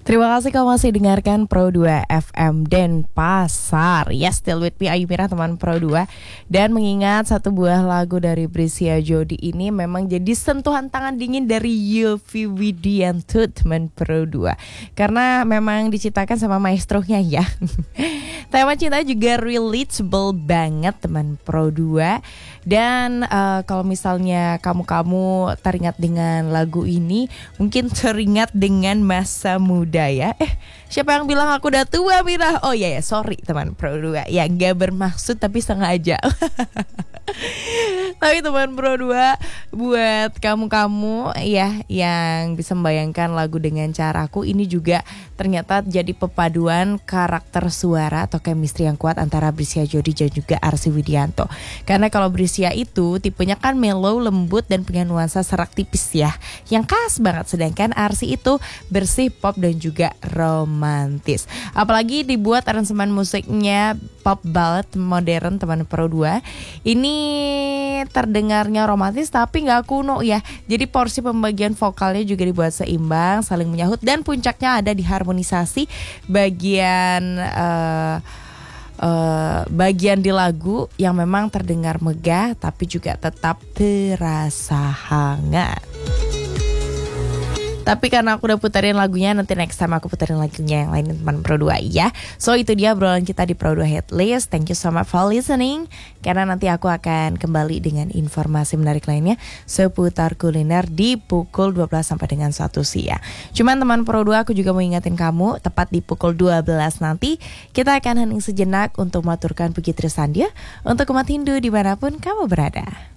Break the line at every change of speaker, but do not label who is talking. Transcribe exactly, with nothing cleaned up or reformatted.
Terima kasih kau masih dengarkan Pro dua F M Denpasar. Yes, still with me Ayu Mira, teman Pro dua. Dan mengingat satu buah lagu dari Brescia Jody ini memang jadi sentuhan tangan dingin dari Yovie Widianto, teman Pro dua. Karena memang diciptakan sama maestronya ya. Tema cinta juga relatable banget, teman Pro dua. Dan uh, kalau misalnya kamu-kamu teringat dengan lagu ini, mungkin teringat dengan masa muda ya. Eh, siapa yang bilang aku udah tua, Mira? Oh iya ya, sorry teman Pro dua. Ya gak bermaksud tapi sengaja. Tapi teman Pro dua, buat kamu-kamu ya yang bisa membayangkan lagu dengan caraku, ini juga ternyata jadi pepaduan karakter suara atau chemistry yang kuat antara Brescia Jody dan juga Arsy Widianto. Karena kalau Brescia itu tipenya kan mellow, lembut dan punya nuansa serak tipis ya, yang khas banget. Sedangkan Arsy itu bersih, pop dan juga romantis. Apalagi dibuat aransemen musiknya pop ballad modern, teman Pro dua. Ini terdengarnya romantis tapi gak kuno ya. Jadi porsi pembagian vokalnya juga dibuat seimbang, saling menyahut, dan puncaknya ada di harmonisasi bagian uh, uh, bagian di lagu yang memang terdengar megah tapi juga tetap terasa hangat. Tapi karena aku udah putarin lagunya, nanti next time aku putarin lagunya yang lain, teman Pro dua ya. So itu dia obrolan kita di Pro dua Hitlist. Thank you so much for listening. Karena nanti aku akan kembali dengan informasi menarik lainnya seputar kuliner di pukul dua belas sampai dengan satu siang. Cuman teman Pro dua, aku juga mau ingatin kamu, tepat di pukul dua belas nanti kita akan hening sejenak untuk maturkan puji Trisandia untuk umat Hindu dimanapun kamu berada.